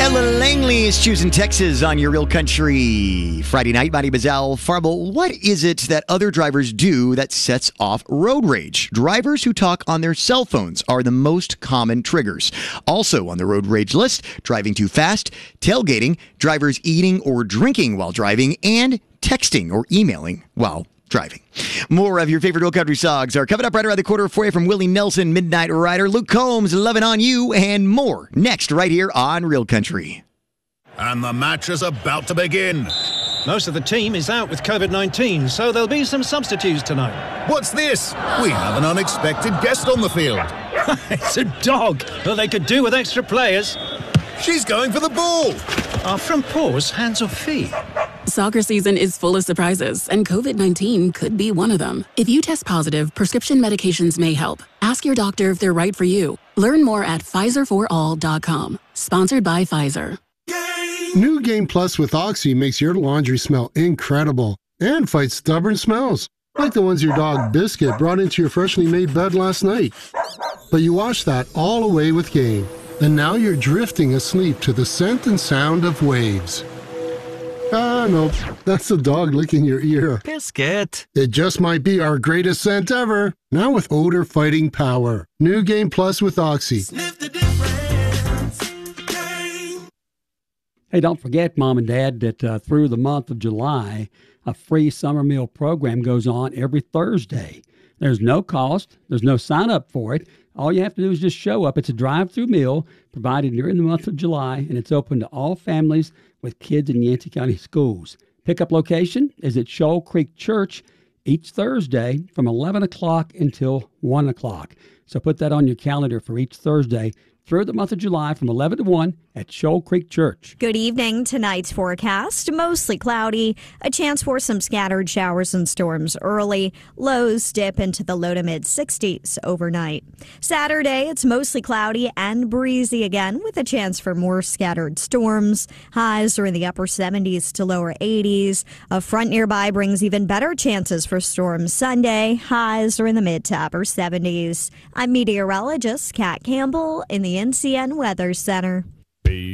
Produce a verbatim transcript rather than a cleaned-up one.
Carla Langley is choosing Texas on your Real Country Friday night. My name is Al Farble. What is it that other drivers do that sets off road rage? Drivers who talk on their cell phones are the most common triggers. Also on the road rage list, driving too fast, tailgating, drivers eating or drinking while driving, and texting or emailing while driving. More of your favorite Real Country songs are coming up right around the corner for you from Willie Nelson, Midnight Rider, Luke Combs, Lovin' on You, and more next right here on Real Country. And the match is about to begin. Most of the team is out with COVID nineteen, so there'll be some substitutes tonight. What's this? We have an unexpected guest on the field. It's a dog. Well, they could do with extra players. She's going for the ball. Are front paws hands or feet? Soccer season is full of surprises, and COVID nineteen could be one of them. If you test positive, prescription medications may help. Ask your doctor if they're right for you. Learn more at Pfizer for all dot com. Sponsored by Pfizer. New Game Plus with Oxy makes your laundry smell incredible and fights stubborn smells, like the ones your dog Biscuit brought into your freshly made bed last night. But you wash that all away with Game, and now you're drifting asleep to the scent and sound of waves. Ah, no, that's the dog licking your ear. Biscuit. It just might be our greatest scent ever. Now with odor fighting power. New Game Plus with Oxy. Sniff the difference. Game. Hey, don't forget, Mom and Dad, that uh, through the month of July, a free summer meal program goes on every Thursday. There's no cost. There's no sign up for it. All you have to do is just show up. It's a drive-through meal provided during the month of July, and it's open to all families with kids in Yancey County schools. Pickup location is at Shoal Creek Church each Thursday from eleven o'clock until one o'clock. So put that on your calendar for each Thursday through the month of July from eleven to one at Shoal Creek Church. Good evening. Tonight's forecast, mostly cloudy. A chance for some scattered showers and storms early. Lows dip into the low to mid sixties overnight. Saturday, it's mostly cloudy and breezy again with a chance for more scattered storms. Highs are in the upper seventies to lower eighties. A front nearby brings even better chances for storms Sunday. Highs are in the mid to upper seventies. I'm meteorologist Kat Campbell in the N C N Weather Center.